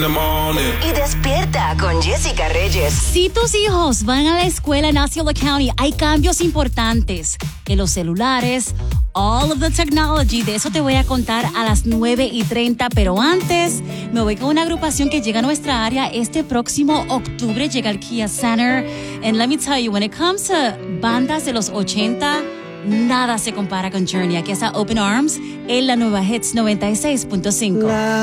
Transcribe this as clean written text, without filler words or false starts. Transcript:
Y despierta con Jessica Reyes. Si tus hijos van a la escuela en Osceola County, hay cambios importantes en los celulares, all of the technology. De eso te voy a contar a las 9:30, pero antes me voy con una agrupación que llega a nuestra área este próximo octubre. Llega al Kia Center. And let me tell you, when it comes to bandas de los 80, nada se compara con Journey. Aquí está Open Arms en la nueva Hits 96.5.